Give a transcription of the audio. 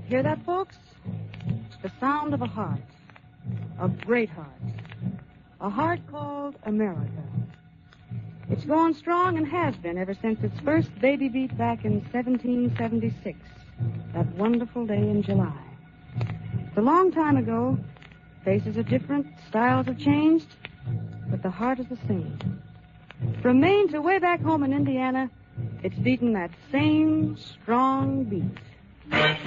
Hear that, folks? The sound of a heart. A great heart. A heart called America. It's going strong and has been ever since its first baby beat back in 1776. That wonderful day in July. It's a long time ago. Faces are different, styles have changed, but the heart is the same. From Maine to way back home in Indiana, it's beating that same strong beat.